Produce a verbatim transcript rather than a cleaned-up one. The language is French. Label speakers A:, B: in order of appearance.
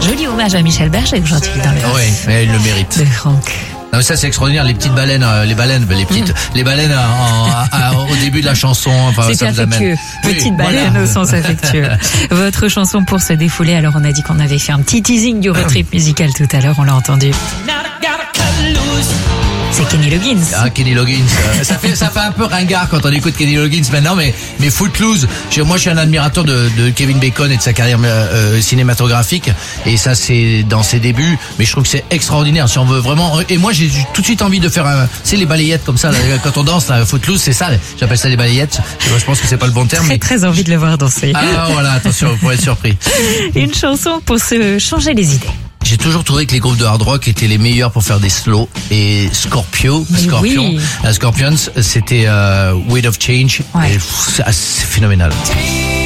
A: Joli hommage à Michel Berger aujourd'hui dans le
B: Oui, mais il le mérite.
A: de Franck.
B: Non, mais ça c'est extraordinaire, les petites baleines, euh, les baleines, les petites, mmh. les baleines en, à, à, au début de la chanson. Enfin,
A: c'est
B: ça vous
A: affectueux.
B: amène.
A: Petite
B: Oui,
A: baleine
B: voilà.
A: au sens affectueux. Votre chanson pour se défouler. Alors on a dit qu'on avait fait un petit teasing du road trip musical tout à l'heure, on l'a entendu. C'est Kenny Loggins.
B: Ah, Kenny Loggins. Euh, ça fait, ça fait un peu ringard quand on écoute Kenny Loggins maintenant, mais, mais Footloose. Je, moi, je suis un admirateur de, de Kevin Bacon et de sa carrière euh, cinématographique. Et ça, c'est dans ses débuts. Mais je trouve que c'est extraordinaire. Si on veut vraiment, et moi, j'ai tout de suite envie de faire un, tu sais, les balayettes comme ça, là, quand on danse, là, Footloose, c'est ça. J'appelle ça les balayettes. Je pense que c'est pas le bon terme.
A: Très,
B: mais...
A: très envie de le voir danser.
B: Ah, voilà, attention, vous pourrez être surpris.
A: Une chanson pour se changer les idées.
B: J'ai toujours trouvé que les groupes de hard rock étaient les meilleurs pour faire des slows. Et Scorpio,
A: Mais
B: Scorpion,
A: oui.
B: euh, Scorpions, c'était euh, Weight of Change.
A: Ouais.
B: Et, pff, c'est, c'est phénoménal.